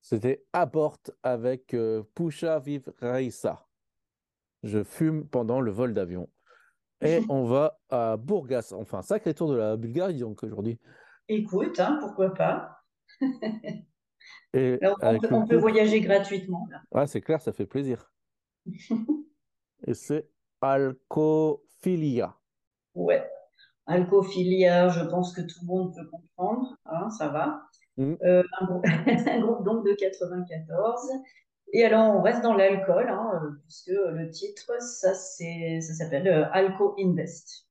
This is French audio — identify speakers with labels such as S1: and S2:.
S1: C'était Abort avec Pusha Viv Raissa. Je fume pendant le vol d'avion. Et on va à Bourgas. Enfin, sacré tour de la Bulgarie donc aujourd'hui.
S2: Écoute, hein, pourquoi pas?
S1: Et
S2: Là,
S1: avec le
S2: on peut
S1: groupe,
S2: voyager gratuitement, là.
S1: ah, c'est clair, ça fait plaisir. Et c'est Alcophilia.
S2: Ouais. Alcophilia, je pense que tout le monde peut comprendre, hein, ça va.
S1: Hmm.
S2: Un groupe donc de 94. Et alors, on reste dans l'alcool, hein, puisque le titre, ça s'appelle Alco Invest.